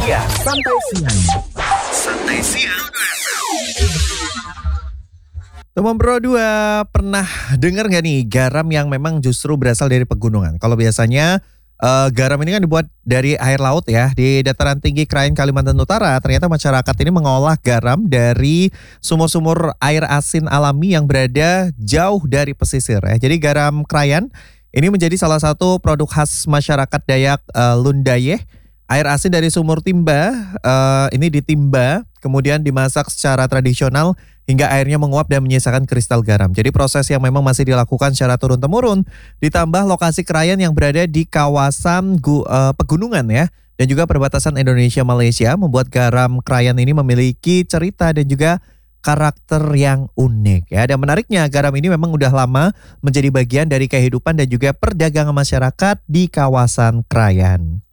Iya, santai siang. Santai siang. Teman Bro 2, pernah dengar nggak nih garam yang memang justru berasal dari pegunungan? Kalau biasanya garam ini kan dibuat dari air laut ya. Di dataran tinggi Krayan Kalimantan Utara, ternyata masyarakat ini mengolah garam dari sumur-sumur air asin alami yang berada jauh dari pesisir ya. Jadi garam Krayan ini menjadi salah satu produk khas masyarakat Dayak Lundayeh. Air asin dari sumur timba ini ditimba, kemudian dimasak secara tradisional hingga airnya menguap dan menyisakan kristal garam. Jadi proses yang memang masih dilakukan secara turun-temurun, ditambah lokasi krayan yang berada di kawasan pegunungan ya, dan juga perbatasan Indonesia-Malaysia membuat garam krayan ini memiliki cerita dan juga karakter yang unik ya. Dan menariknya garam ini memang udah lama menjadi bagian dari kehidupan dan juga perdagangan masyarakat di kawasan krayan.